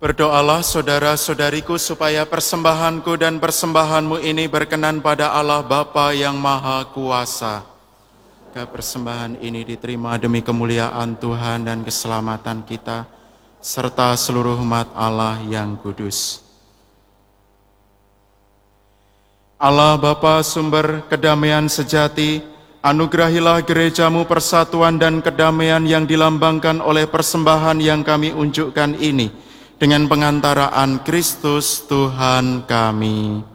Berdoalah saudara-saudariku supaya persembahanku dan persembahanmu ini berkenan pada Allah Bapa yang Maha Kuasa. Persembahan ini diterima demi kemuliaan Tuhan dan keselamatan kita, serta seluruh umat Allah yang kudus. Allah Bapa sumber kedamaian sejati, anugerahilah gerejamu persatuan dan kedamaian yang dilambangkan oleh persembahan yang kami unjukkan ini, dengan pengantaraan Kristus Tuhan kami.